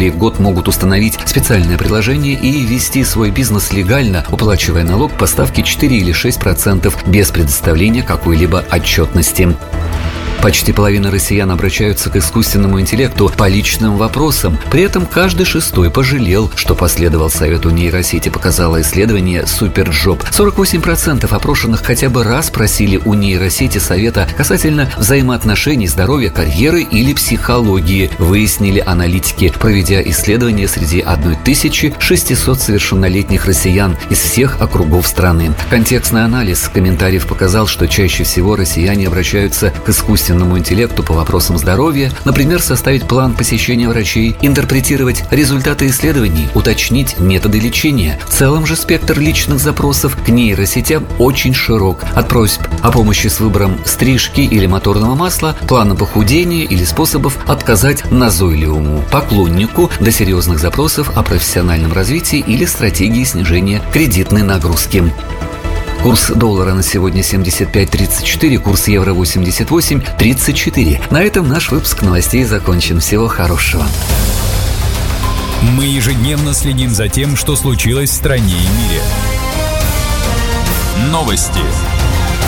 в год могут установить специальное приложение и вести свой бизнес легально, уплачивая налог по ставке 4 или 6% без предоставления какой-либо отчетности. Почти половина россиян обращаются к искусственному интеллекту по личным вопросам. При этом каждый шестой пожалел, что последовал совету нейросети, показало исследование Суперджоп. 48% опрошенных хотя бы раз просили у нейросети совета касательно взаимоотношений, здоровья, карьеры или психологии, выяснили аналитики, проведя исследование среди 1600 совершеннолетних россиян из всех округов страны. Контекстный анализ комментариев показал, что чаще всего россияне обращаются к искусственному интеллекту по вопросам здоровья, например, составить план посещения врачей, интерпретировать результаты исследований, уточнить методы лечения. В целом же спектр личных запросов к нейросетям очень широк. От просьб о помощи с выбором стрижки или моторного масла, плана похудения или способов отказать назойливому поклоннику до серьезных запросов о профессиональном развитии или стратегии снижения кредитной нагрузки. Курс доллара на сегодня 75.34, курс евро 88.34. На этом наш выпуск новостей закончен. Всего хорошего. Мы ежедневно следим за тем, что случилось в стране и мире. Новости.